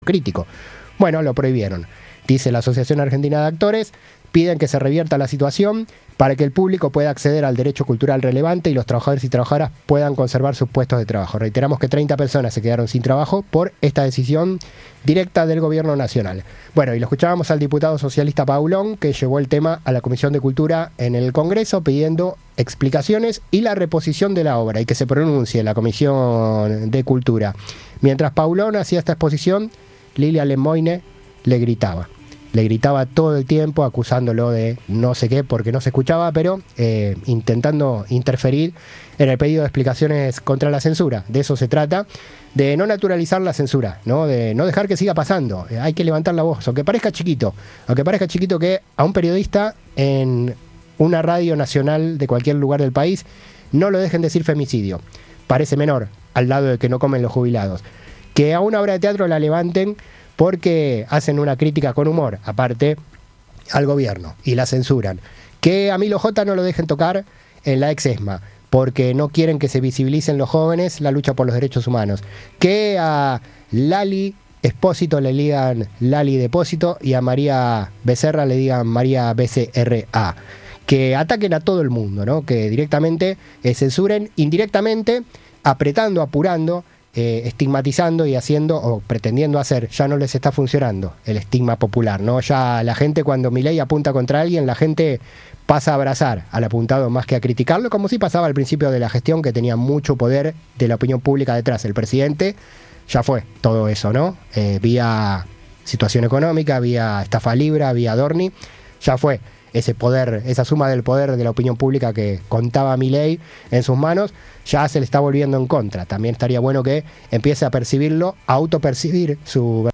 crítico. Bueno, lo prohibieron. Dice la Asociación Argentina de Actores, piden que se revierta la situación para que el público pueda acceder al derecho cultural relevante y los trabajadores y trabajadoras puedan conservar sus puestos de trabajo. Reiteramos que 30 personas se quedaron sin trabajo por esta decisión directa del gobierno nacional. Bueno, y lo escuchábamos al diputado socialista Paulón, que llevó el tema a la Comisión de Cultura en el Congreso pidiendo explicaciones y la reposición de la obra y que se pronuncie la Comisión de Cultura. Mientras Paulón hacía esta exposición, Lilia Lemoine le gritaba todo el tiempo acusándolo de no sé qué porque no se escuchaba, pero intentando interferir en el pedido de explicaciones contra la censura. De eso se trata, de no naturalizar la censura, ¿no? De no dejar que siga pasando. Hay que levantar la voz, aunque parezca chiquito que a un periodista en una radio nacional de cualquier lugar del país no lo dejen decir femicidio. Parece menor al lado de que no comen los jubilados. Que a una obra de teatro la levanten porque hacen una crítica con humor, aparte, al gobierno, y la censuran. Que a Milo J no lo dejen tocar en la ex-ESMA, porque no quieren que se visibilicen los jóvenes la lucha por los derechos humanos. Que a Lali Espósito le digan Lali Depósito y a María Becerra le digan María BCRA. Que ataquen a todo el mundo, ¿no? Que directamente censuren, indirectamente, apretando, apurando, estigmatizando y haciendo o pretendiendo hacer. Ya no les está funcionando el estigma popular, ¿no? Ya la gente, cuando Milei apunta contra alguien, la gente pasa a abrazar al apuntado más que a criticarlo, como si pasaba al principio de la gestión, que tenía mucho poder de la opinión pública detrás. El presidente ya fue todo eso, ¿no? Vía situación económica, vía estafa libra, vía Dorni, ya fue ese poder, esa suma del poder de la opinión pública que contaba Milei en sus manos, ya se le está volviendo en contra. También estaría bueno que empiece a percibirlo, a autopercibir su